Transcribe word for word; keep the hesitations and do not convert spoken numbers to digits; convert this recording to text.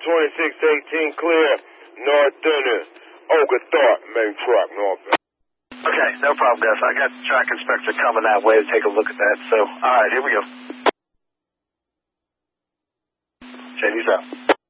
twenty-six eighteen clear, North Thunder, Oglethorpe, main truck, North Thunder. Okay, no problem, Gus. I got the track inspector coming that way to take a look at that. So, all right, here we go. J D's out.